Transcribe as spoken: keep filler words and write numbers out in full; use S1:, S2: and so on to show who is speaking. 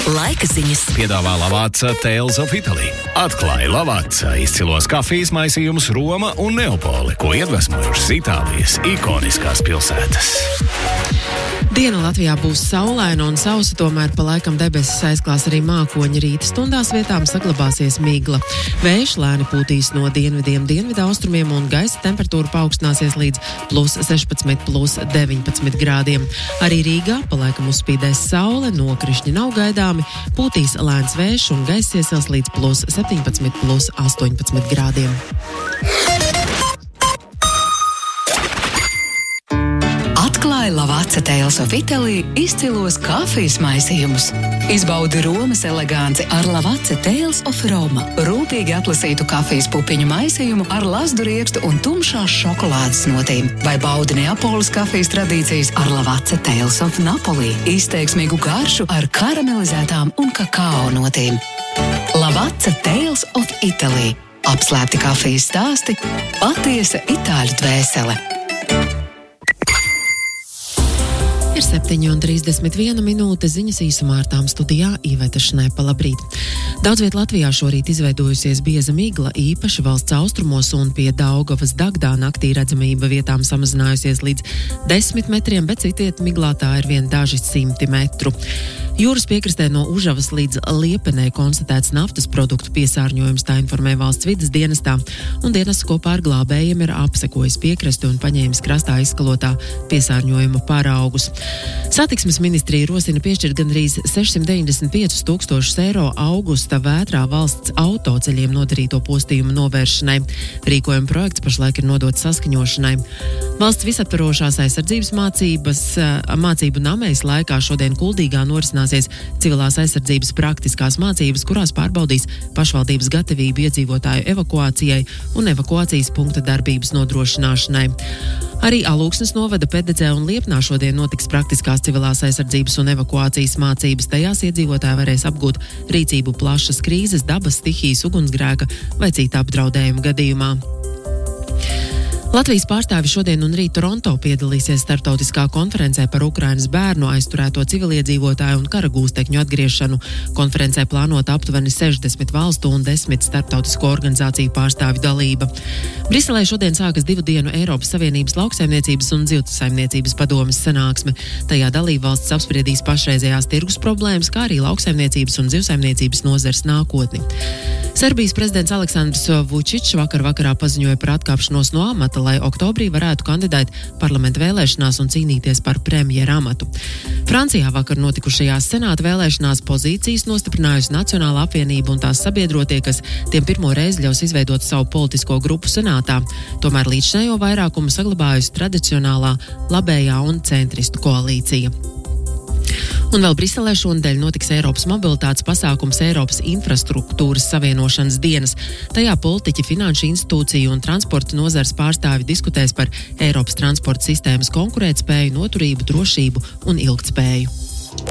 S1: Laika ziņas.
S2: Piedāvā Lavazza Tales of Italy. Atklāja Lavazza izcilos kafijas maisījumus Roma un Neapoli, ko iedvesmojušas Itālijas ikoniskās pilsētas.
S3: Diena Latvijā būs saulaina un sausa, tomēr pa laikam debesis aizklās arī mākoņi. Rīta stundās vietām saglabāsies migla. Vējš lēni pūtīs no dienvidiem dienvidu austrumiem un gaisa temperatūra paaugstināsies līdz plus sešpadsmit, plus deviņpadsmit grādiem. Arī Rīgā pa laikam uzspīdēs saule, nokrišņi nav gaidāmi, pūtīs lēns vējš un gaisa iesils līdz plus septiņpadsmit, plus astoņpadsmit grādiem.
S1: Atklāja Lavazza Tales of Italy izcilos kafijas maisījumus. Izbaudi Romas eleganci ar Lavazza Tales of Roma. Rūpīgi atlasītu kafijas pupiņu maisījumu ar lazdu riekstu un tumšās šokolādes notīm. Vai baudi Neapoles kafijas tradīcijas ar Lavazza Tales of Napoli. Izteiksmīgu garšu ar karamelizētām un kakao notīm. Lavazza Tales of Italy. Apslēpti kafijas stāsti, patiesa itāļu dvēsele.
S3: Ir septiņi un trīsdesmit viena minūte, ziņas īsumā ar tām studijā Iveta Šnepa. Labrīt. Daudz viet Latvijā šorīt izveidojusies bieza migla, īpaši valsts austrumos un pie Daugavas Dagdā naktī redzamība vietām samazinājusies līdz desmit metriem, bet citiet miglā tā ir vien daži simti metru. Jūras piekrastē no Užavas līdz Liepenē konstatēts naftas produktu piesārņojums, tā informē valsts vides dienestā, un dienas kopā ar glābējiem ir apsekojis piekrasti un paņēmis krastā izskalotā piesārņojuma paraugus. Satiksmes ministrija rosina piešķirt gandrīz sešsimt deviņdesmit piecus tūkstošus eiro augusta vētrā valsts autoceļiem nodarīto postījumu novēršanai. Rīkojuma projekts pašlaik ir nodots saskaņošanai. Valsts visaptvarošās aizsardzības mācības, mācību namēs laikā šodien Kuldīgā norisināsies civilās aizsardzības praktiskās mācības, kurās pārbaudīs pašvaldības gatavību iedzīvotāju evakuācijai un evakuācijas punkta darbības nodrošināšanai. Arī Alūksnes novada Pededzē un Liepnā šodien notiks praktiskās civilās aizsardzības un evakuācijas mācības. Tajās iedzīvotāji varēs apgūt rīcību plašas krīzes, dabas stihijas, ugunsgrēka vai cita apdraudējuma gadījumā. Latvijas pārstāvi šodien un rīt Toronto piedalīsies starptautiskā konferencē par Ukrainas bērnu aizturēto civiliedzīvotāju un kara gūstekņu atgriešanu. Konferencē plānota aptuveni sešdesmit valstu un desmit starptautisko organizāciju pārstāvju dalība. Briselē šodien sākas divu dienu Eiropas Savienības lauksaimniecības un dzīvsaimniecības padomes sanāksme. Tajā dalībvalstis apspriedīs pašreizējās tirgus problēmas, kā arī lauksaimniecības un dzīvsaimniecības nozares nākotni. Serbijas prezidents Aleksandrs Vučičs vakar vakarā paziņoja par atkāpšanos no amata, lai oktobrī varētu kandidēt parlamenta vēlēšanās un cīnīties par premjera amatu. Francijā vakar notikušajās senāta vēlēšanās pozīcijas nostiprinājusi Nacionāla apvienība un tās sabiedrotie, kas tiem pirmo reizi ļaus izveidot savu politisko grupu senātā. Tomēr līdzšinējo vairākumu saglabājusi tradicionālā labējā un centristu koalīcija. Un vēl Briselē šonedēļ notiks Eiropas mobilitātes pasākums Eiropas infrastruktūras savienošanas dienas. Tajā politiķi, finanšu institūciju un transporta nozares pārstāvi diskutēs par Eiropas transporta sistēmas konkurētspēju, noturību, drošību un ilgtspēju.